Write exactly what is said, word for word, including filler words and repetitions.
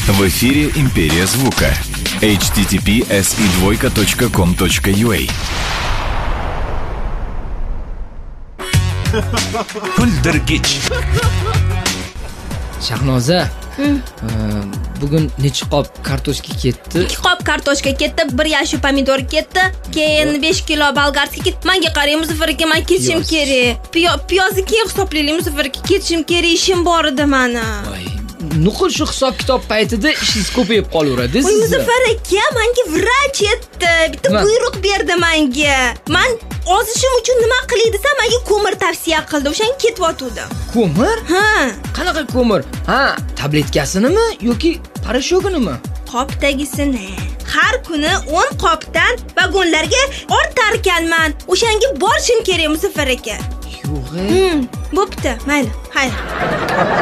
В эфире «Империя звука». эйч ти ти пи эс и двойка точка ком точка ю а. Kuldirgich. Shahnoza, bugun necha qop kartoshka ketdi? ikki qop kartoshka ketdi, bir yashi pomidor ketdi, keyin besh kilo bolgarskiy ketdi. Menga qarang, Muzaffar aka, men ketishim kerak. Piyozni keyin hisoblaylik, Muzaffar aka, ketishim kerak, ishim bor edi meni. Voy, nuqul shu hisob kitob paytida ishingiz ko'payib qolaveradi Voy, sizni. Muzaffar aka, menga vrach etdi. Bitta buyruq berdi menga. Men ozishim uchun nima qilay desam, menga ko'mir tavsiya qildi. O'shanga ketyotgandim. Ko'mir? Ha. Qanaqa ko'mir? Ha, tabletkasinimi yoki parashoginimi? Qopdagisini. Har kuni o'n qopdan vagonlarga ortarkanman. O'shanga borishim kerak, Muzaffar aka. Yo'q. Hmm, bo'pti, mayli. Hayr.